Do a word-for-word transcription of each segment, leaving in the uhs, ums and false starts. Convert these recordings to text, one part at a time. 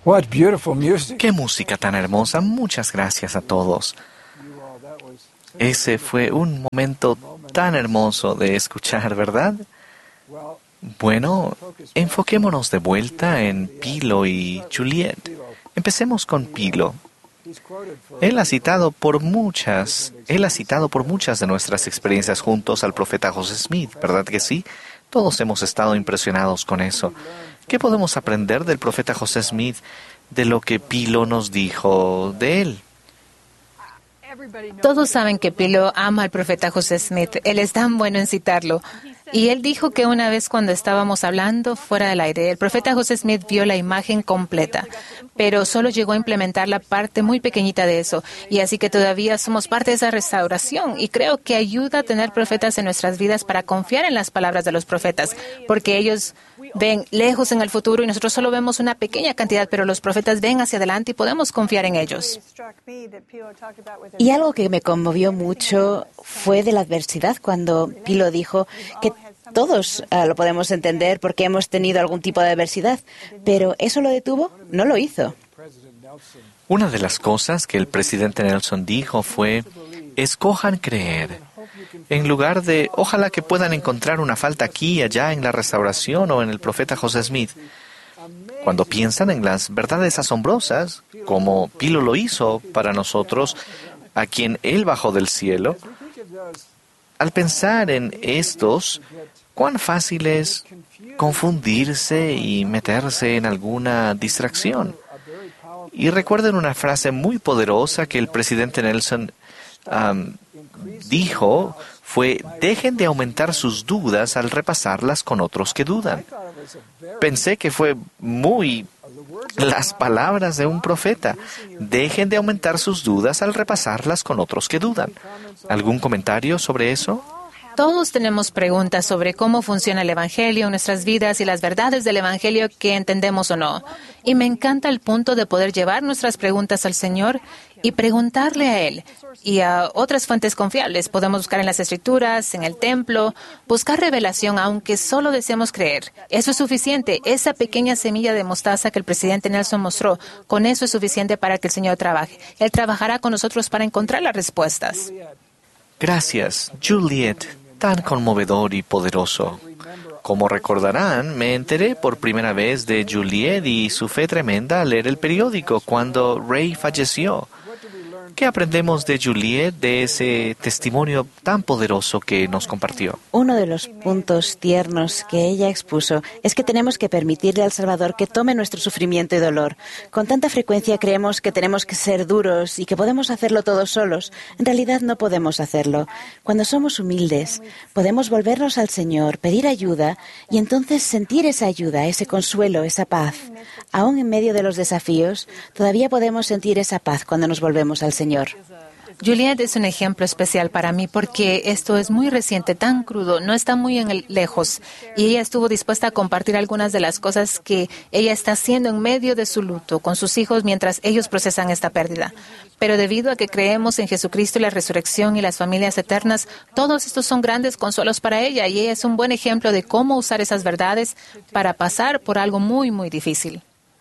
What beautiful music. ¡Qué música tan hermosa! Muchas gracias a todos. Ese fue un momento tan hermoso de escuchar, ¿verdad? Bueno, enfoquémonos de vuelta en Pilo y Juliet. Empecemos con Pilo. Él ha citado por muchas, él ha citado por muchas de nuestras experiencias juntos al profeta José Smith, ¿verdad que sí? Todos hemos estado impresionados con eso. ¿Qué podemos aprender del profeta José Smith de lo que Pilo nos dijo de él? Todos saben que Pilo ama al profeta José Smith. Él es tan bueno en citarlo. Y él dijo que una vez cuando estábamos hablando fuera del aire, el profeta José Smith vio la imagen completa, pero solo llegó a implementar la parte muy pequeñita de eso. Y así que todavía somos parte de esa restauración. Y creo que ayuda a tener profetas en nuestras vidas para confiar en las palabras de los profetas, porque ellos ven lejos en el futuro y nosotros solo vemos una pequeña cantidad, pero los profetas ven hacia adelante y podemos confiar en ellos. Y algo que me conmovió mucho fue de la adversidad, cuando Pilo dijo que todos uh, lo podemos entender porque hemos tenido algún tipo de adversidad, pero ¿eso lo detuvo? No lo hizo. Una de las cosas que el presidente Nelson dijo fue: escojan creer. En lugar de, ojalá que puedan encontrar una falta aquí y allá en la restauración o en el profeta José Smith. Cuando piensan en las verdades asombrosas, como Pilo lo hizo para nosotros, a quien Él bajó del cielo, al pensar en estos, cuán fácil es confundirse y meterse en alguna distracción. Y recuerden una frase muy poderosa que el presidente Nelson um, dijo, fue: dejen de aumentar sus dudas al repasarlas con otros que dudan. Pensé que fue muy las palabras de un profeta. Dejen de aumentar sus dudas al repasarlas con otros que dudan. ¿Algún comentario sobre eso? Todos tenemos preguntas sobre cómo funciona el Evangelio en nuestras vidas y las verdades del Evangelio que entendemos o no. Y me encanta el punto de poder llevar nuestras preguntas al Señor y preguntarle a Él y a otras fuentes confiables. Podemos buscar en las Escrituras, en el templo, buscar revelación, aunque solo deseemos creer. Eso es suficiente. Esa pequeña semilla de mostaza que el presidente Nelson mostró, con eso es suficiente para que el Señor trabaje. Él trabajará con nosotros para encontrar las respuestas. Gracias, Juliet. Tan conmovedor y poderoso. Como recordarán, me enteré por primera vez de Juliet y su fe tremenda al leer el periódico cuando Ray falleció. ¿Qué aprendemos de Juliet, de ese testimonio tan poderoso que nos compartió? Uno de los puntos tiernos que ella expuso es que tenemos que permitirle al Salvador que tome nuestro sufrimiento y dolor. Con tanta frecuencia creemos que tenemos que ser duros y que podemos hacerlo todos solos. En realidad no podemos hacerlo. Cuando somos humildes, podemos volvernos al Señor, pedir ayuda y entonces sentir esa ayuda, ese consuelo, esa paz. Aún en medio de los desafíos, todavía podemos sentir esa paz cuando nos volvemos al Señor. Juliet es un ejemplo especial para mí porque esto es muy reciente, tan crudo, no está muy en el, lejos. Y ella estuvo dispuesta a compartir algunas de las cosas que ella está haciendo en medio de su luto con sus hijos mientras ellos procesan esta pérdida. Pero debido a que creemos en Jesucristo y la resurrección y las familias eternas, todos estos son grandes consuelos para ella y ella es un buen ejemplo de cómo usar esas verdades para pasar por algo muy, muy difícil.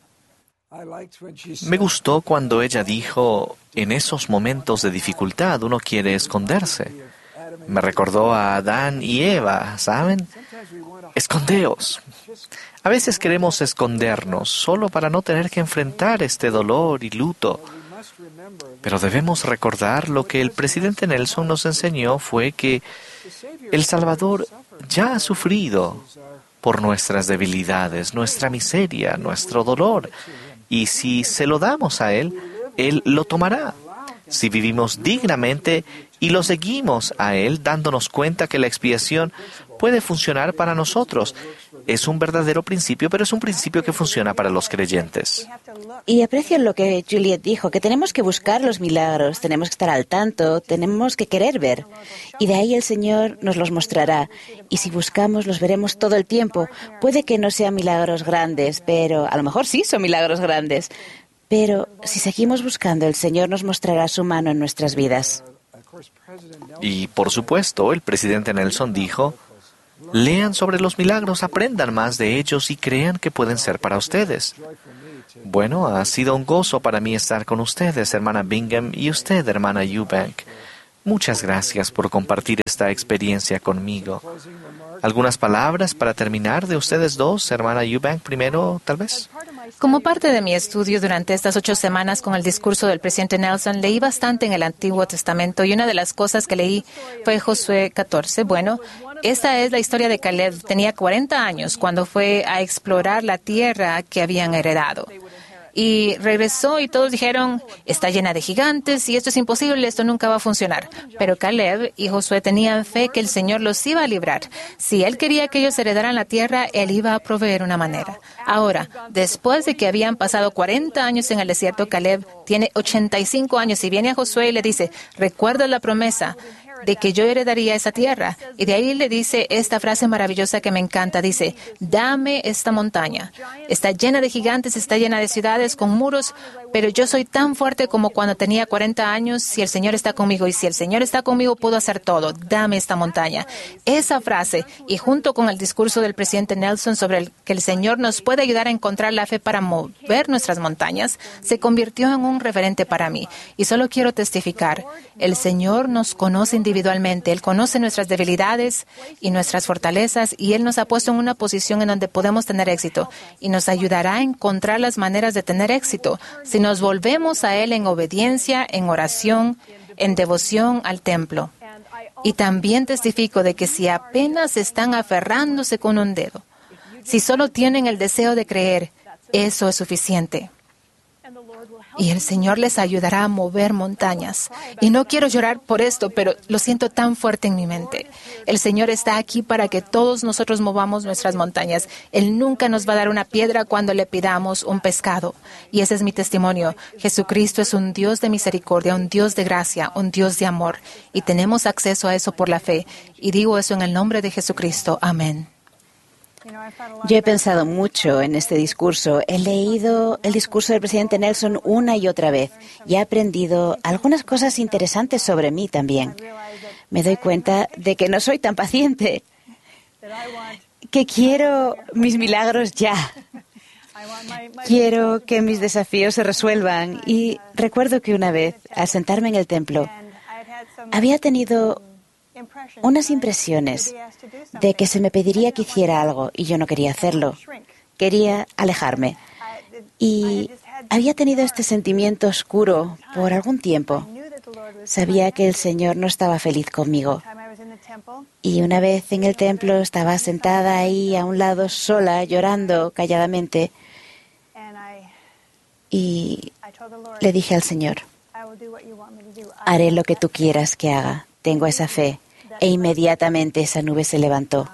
Me gustó cuando ella dijo, en esos momentos de dificultad uno quiere esconderse. Me recordó a Adán y Eva, ¿saben? Escondeos. A veces queremos escondernos solo para no tener que enfrentar este dolor y luto. Pero debemos recordar lo que el presidente Nelson nos enseñó fue que el Salvador ya ha sufrido por nuestras debilidades, nuestra miseria, nuestro dolor. Y si se lo damos a Él, Él lo tomará. Si vivimos dignamente y lo seguimos a Él, dándonos cuenta que la expiación puede funcionar para nosotros. Es un verdadero principio, pero es un principio que funciona para los creyentes. Y aprecio lo que Juliet dijo, que tenemos que buscar los milagros, tenemos que estar al tanto, tenemos que querer ver. Y de ahí el Señor nos los mostrará. Y si buscamos, los veremos todo el tiempo. Puede que no sean milagros grandes, pero a lo mejor sí son milagros grandes. Pero si seguimos buscando, el Señor nos mostrará su mano en nuestras vidas. Y por supuesto, el presidente Nelson dijo, lean sobre los milagros, aprendan más de ellos y crean que pueden ser para ustedes. Bueno, ha sido un gozo para mí estar con ustedes, hermana Bingham, y usted, hermana Eubank. Muchas gracias por compartir esta experiencia conmigo. ¿Algunas palabras para terminar de ustedes dos, hermana Eubank, primero, tal vez? Como parte de mi estudio durante estas ocho semanas con el discurso del presidente Nelson, leí bastante en el Antiguo Testamento y una de las cosas que leí fue Josué catorce. Bueno, esta es la historia de Caleb. Tenía cuarenta años cuando fue a explorar la tierra que habían heredado. Y regresó y todos dijeron, está llena de gigantes y esto es imposible, esto nunca va a funcionar. Pero Caleb y Josué tenían fe que el Señor los iba a librar. Si Él quería que ellos heredaran la tierra, Él iba a proveer una manera. Ahora, después de que habían pasado cuarenta años en el desierto, Caleb tiene ochenta y cinco años y viene a Josué y le dice, recuerda la promesa de que yo heredaría esa tierra. Y de ahí le dice esta frase maravillosa que me encanta. Dice, dame esta montaña. Está llena de gigantes, está llena de ciudades con muros, pero yo soy tan fuerte como cuando tenía cuarenta años. Si el Señor está conmigo y si el Señor está conmigo, puedo hacer todo. Dame esta montaña. Esa frase, y junto con el discurso del presidente Nelson sobre el que el Señor nos puede ayudar a encontrar la fe para mover nuestras montañas, se convirtió en un referente para mí. Y solo quiero testificar, el Señor nos conoce individualmente. Él conoce nuestras debilidades y nuestras fortalezas y Él nos ha puesto en una posición en donde podemos tener éxito y nos ayudará a encontrar las maneras de tener éxito si nos volvemos a Él en obediencia, en oración, en devoción al templo. Y también testifico de que si apenas están aferrándose con un dedo, si solo tienen el deseo de creer, eso es suficiente. Y el Señor les ayudará a mover montañas. Y no quiero llorar por esto, pero lo siento tan fuerte en mi mente. El Señor está aquí para que todos nosotros movamos nuestras montañas. Él nunca nos va a dar una piedra cuando le pidamos un pescado. Y ese es mi testimonio. Jesucristo es un Dios de misericordia, un Dios de gracia, un Dios de amor. Y tenemos acceso a eso por la fe. Y digo eso en el nombre de Jesucristo. Amén. Yo he pensado mucho en este discurso. He leído el discurso del presidente Nelson una y otra vez y he aprendido algunas cosas interesantes sobre mí también. Me doy cuenta de que no soy tan paciente, que quiero mis milagros ya. Quiero que mis desafíos se resuelvan. Y recuerdo que una vez, al sentarme en el templo, había tenido unas impresiones de que se me pediría que hiciera algo y yo no quería hacerlo. Quería alejarme. Y había tenido este sentimiento oscuro por algún tiempo. Sabía que el Señor no estaba feliz conmigo. Y una vez en el templo estaba sentada ahí a un lado sola, llorando calladamente. Y le dije al Señor, haré lo que tú quieras que haga. Tengo esa fe. E inmediatamente esa nube se levantó.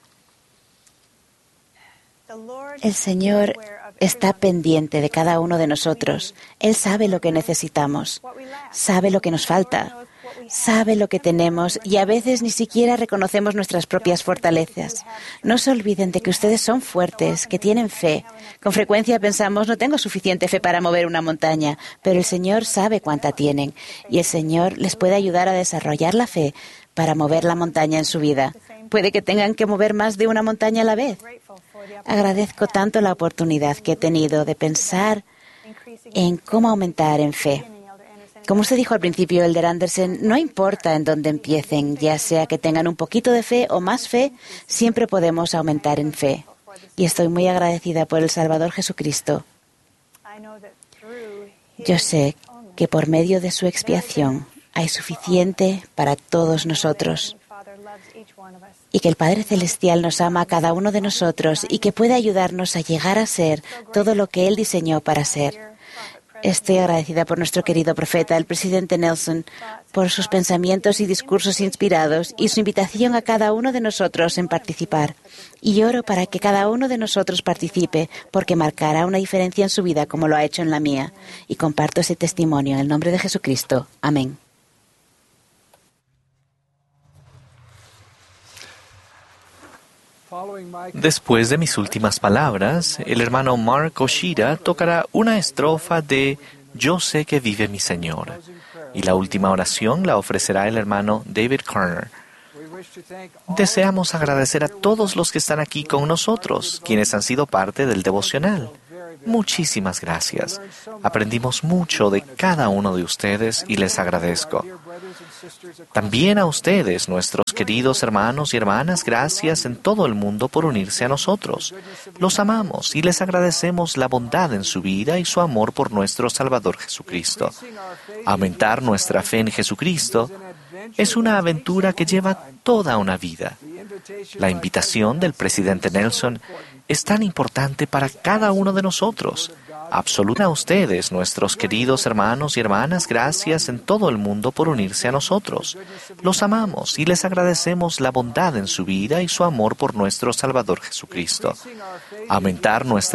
El Señor está pendiente de cada uno de nosotros. Él sabe lo que necesitamos, sabe lo que nos falta, sabe lo que tenemos y a veces ni siquiera reconocemos nuestras propias fortalezas. No se olviden de que ustedes son fuertes, que tienen fe. Con frecuencia pensamos, no tengo suficiente fe para mover una montaña, pero el Señor sabe cuánta tienen y el Señor les puede ayudar a desarrollar la fe para mover la montaña en su vida. Puede que tengan que mover más de una montaña a la vez. Agradezco tanto la oportunidad que he tenido de pensar en cómo aumentar en fe. Como usted dijo al principio, Elder Anderson, no importa en dónde empiecen, ya sea que tengan un poquito de fe o más fe, siempre podemos aumentar en fe. Y estoy muy agradecida por el Salvador Jesucristo. Yo sé que por medio de su expiación hay suficiente para todos nosotros y que el Padre Celestial nos ama a cada uno de nosotros y que puede ayudarnos a llegar a ser todo lo que Él diseñó para ser. Estoy agradecida por nuestro querido profeta, el presidente Nelson, por sus pensamientos y discursos inspirados y su invitación a cada uno de nosotros en participar. Y oro para que cada uno de nosotros participe, porque marcará una diferencia en su vida como lo ha hecho en la mía. Y comparto ese testimonio en el nombre de Jesucristo. Amén. Después de mis últimas palabras, el hermano Mark Oshira tocará una estrofa de Yo sé que vive mi Señor, y la última oración la ofrecerá el hermano David Carner. Deseamos agradecer a todos los que están aquí con nosotros, quienes han sido parte del devocional. Muchísimas gracias. Aprendimos mucho de cada uno de ustedes y les agradezco. También a ustedes, nuestros queridos hermanos y hermanas, gracias en todo el mundo por unirse a nosotros. Los amamos y les agradecemos la bondad en su vida y su amor por nuestro Salvador Jesucristo. Aumentar nuestra fe en Jesucristo es una aventura que lleva toda una vida. La invitación del presidente Nelson es tan importante para cada uno de nosotros. Absoluta a ustedes, nuestros queridos hermanos y hermanas, gracias en todo el mundo por unirse a nosotros. Los amamos y les agradecemos la bondad en su vida y su amor por nuestro Salvador Jesucristo. Aumentar nuestra